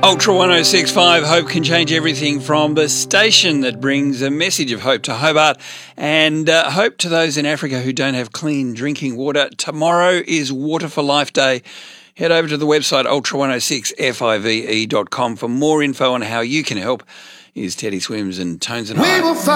Ultra 1065, hope can change everything, from the station that brings a message of hope to Hobart and hope to those in Africa who don't have clean drinking water. Tomorrow is Water for Life Day. Head over to the website ultra106five.com for more info on how you can help. Here's Teddy Swims and Tones and I.